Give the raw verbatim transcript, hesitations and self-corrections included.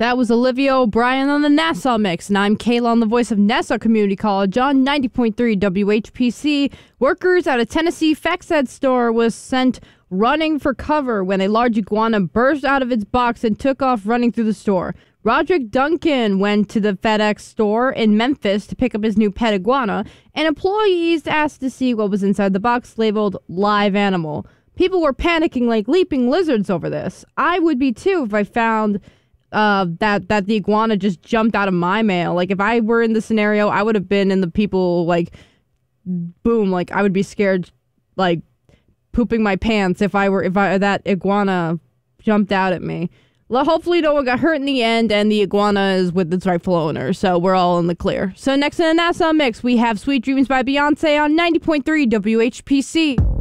That was Olivia O'Brien on the Nassau Mix, and I'm Kayla on the voice of Nassau Community College on ninety point three W H P C. Workers at a Tennessee FactSet store was sent running for cover when a large iguana burst out of its box and took off running through the store. Roderick Duncan went to the FedEx store in Memphis to pick up his new pet iguana, and employees asked to see what was inside the box labeled live animal. People were panicking like leaping lizards over this. I would be too if I found uh, that, that the iguana just jumped out of my mail. Like, if I were in the scenario, I would have been in the people, like, boom, like, I would be scared, like, pooping my pants if I were, if I, that iguana jumped out at me. Well, hopefully no one got hurt in the end, and the iguana is with its rightful owner, so we're all in the clear. So next in the Nassau Mix, we have Sweet Dreams by Beyonce on ninety point three W H P C.